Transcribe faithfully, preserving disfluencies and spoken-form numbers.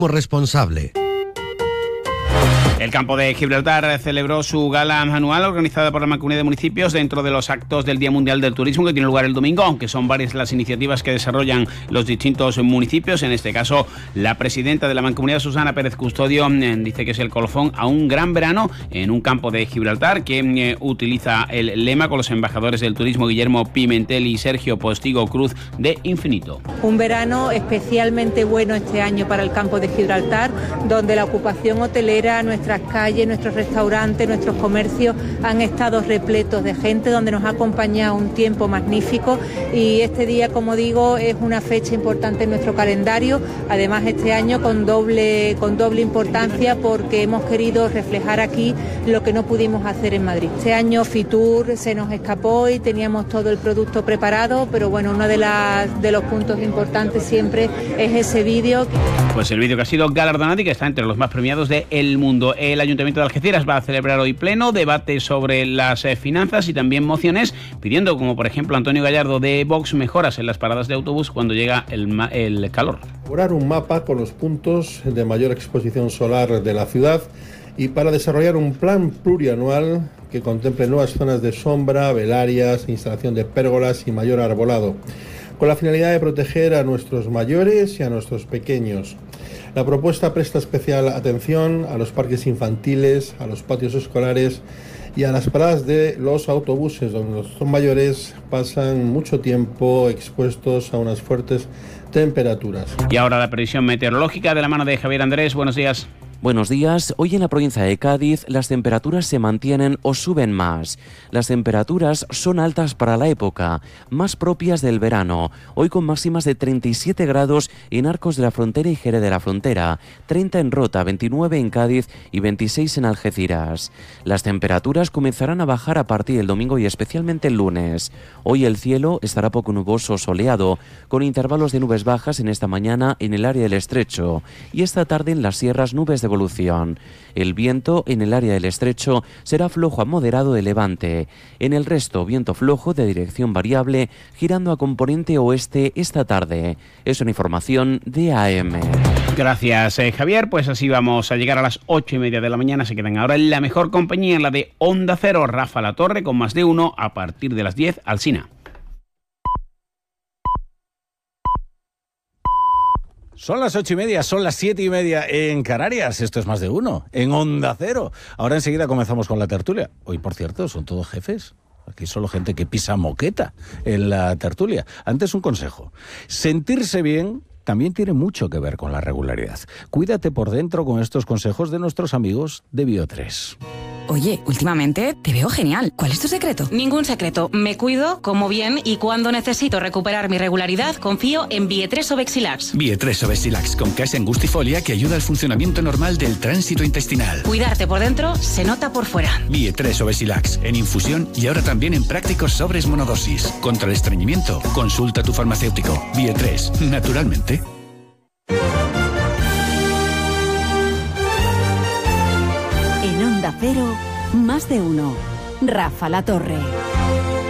responsable. El campo de Gibraltar celebró su gala anual organizada por la Mancomunidad de Municipios dentro de los actos del Día Mundial del Turismo que tiene lugar el domingo, aunque son varias las iniciativas que desarrollan los distintos municipios. En este caso, la presidenta de la Mancomunidad, Susana Pérez Custodio, dice que es el colofón a un gran verano en un campo de Gibraltar que eh, utiliza el lema con los embajadores del turismo Guillermo Pimentel y Sergio Postigo Cruz de Infinito. Un verano especialmente bueno este año para el campo de Gibraltar, donde la ocupación hotelera, nuestras calles, nuestros restaurantes, nuestros comercios han estado repletos de gente, donde nos ha acompañado un tiempo magnífico y este día, como digo, es una fecha importante en nuestro calendario, además este año con doble, con doble importancia porque hemos querido reflejar aquí lo que no pudimos hacer en Madrid. Este año Fitur se nos escapó y teníamos todo el producto preparado, pero bueno, uno de, las, de los puntos importantes siempre es ese vídeo. Pues el vídeo que ha sido galardonado y que está entre los más premiados del mundo. El Ayuntamiento de Algeciras va a celebrar hoy pleno, debate sobre las eh, finanzas y también mociones, pidiendo, como por ejemplo Antonio Gallardo de Vox, mejoras en las paradas de autobús cuando llega el, el calor. Elaborar un mapa con los puntos de mayor exposición solar de la ciudad y para desarrollar un plan plurianual que contemple nuevas zonas de sombra, velarias, instalación de pérgolas y mayor arbolado, con la finalidad de proteger a nuestros mayores y a nuestros pequeños. La propuesta presta especial atención a los parques infantiles, a los patios escolares y a las paradas de los autobuses, donde los mayores pasan mucho tiempo expuestos a unas fuertes temperaturas. Y ahora la previsión meteorológica de la mano de Javier Andrés. Buenos días. Buenos días. Hoy en la provincia de Cádiz las temperaturas se mantienen o suben más. Las temperaturas son altas para la época, más propias del verano. Hoy con máximas de treinta y siete grados en Arcos de la Frontera y Jerez de la Frontera, treinta en Rota, veintinueve en Cádiz y veintiséis en Algeciras. Las temperaturas comenzarán a bajar a partir del domingo y especialmente el lunes. Hoy el cielo estará poco nuboso o soleado, con intervalos de nubes bajas en esta mañana en el área del Estrecho y esta tarde en las sierras nubes de evolución. El viento en el área del Estrecho será flojo a moderado de levante. En el resto, viento flojo de dirección variable, girando a componente oeste esta tarde. Es una información de A M. Gracias, eh, Javier. Pues así vamos a llegar a las ocho y media de la mañana. Se quedan ahora en la mejor compañía, en la de Onda Cero. Rafa La Torre con Más de Uno a partir de las diez, Alsina. Son las ocho y media, son las siete y media en Canarias. Esto es Más de Uno, en Onda Cero. Ahora enseguida comenzamos con la tertulia. Hoy, por cierto, son todos jefes. Aquí solo gente que pisa moqueta en la tertulia. Antes un consejo. Sentirse bien también tiene mucho que ver con la regularidad. Cuídate por dentro con estos consejos de nuestros amigos de Bio tres. Oye, últimamente te veo genial. ¿Cuál es tu secreto? Ningún secreto. Me cuido, como bien y cuando necesito recuperar mi regularidad, confío en Bio tres Obexilax. Bio tres Obexilax con case angustifolia que ayuda al funcionamiento normal del tránsito intestinal. Cuidarte por dentro se nota por fuera. Bio tres Obexilax en infusión y ahora también en prácticos sobres monodosis. Contra el estreñimiento, consulta a tu farmacéutico. Bio tres, naturalmente. Cero, Más de Uno. Rafa La Torre.